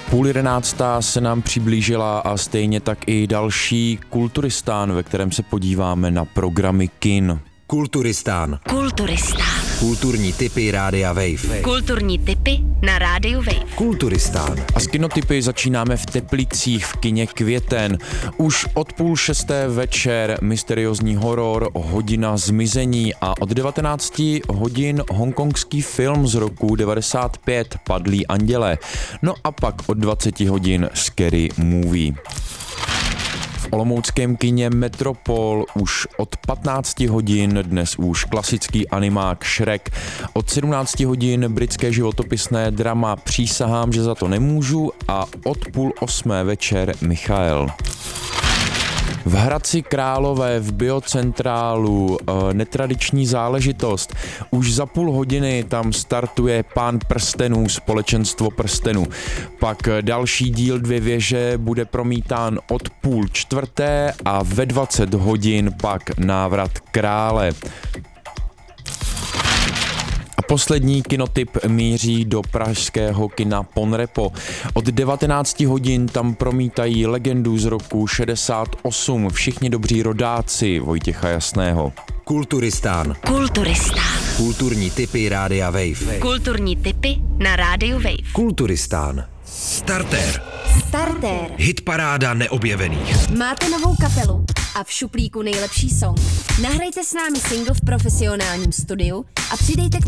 10:30 se nám přiblížila a stejně tak i další Kulturistán, ve kterém se podíváme na programy kin. Kulturistán. Kulturní tipy Rádia Wave. Kulturní tipy na Rádiu Wave. Kulturistán. A s kinotipy začínáme v Teplicích v kině Květen. Už od 5:30 večer mysteriózní horor Hodina zmizení a od 19 hodin hongkongský film z roku 95 Padlí andělé. No a pak od 20 hodin Scary Movie. V olomouckém kině Metropol už od 15 hodin dnes už klasický animák Shrek. Od 17 hodin britské životopisné drama Přísahám, že za to nemůžu a od 7:30 večer Michael. V Hradci Králové v Biocentrálu netradiční záležitost. Už za půl hodiny tam startuje Pán prstenů, Společenstvo prstenů. Pak další díl Dvě věže bude promítán od 3:30 a ve 20 hodin pak Návrat krále. Poslední kinotip míří do pražského kina Ponrepo. Od 19 hodin tam promítají legendu z roku 68 Všichni dobří rodáci Vojtěcha Jasného. Kulturistán. Kulturní tipy Rádia Wave. Kulturní tipy na Rádiu Wave. Kulturistán. Startér. Hitparáda neobjevených. Máte novou kapelu a v šuplíku nejlepší song. Nahrajte s námi single v profesionálním studiu a přidejte k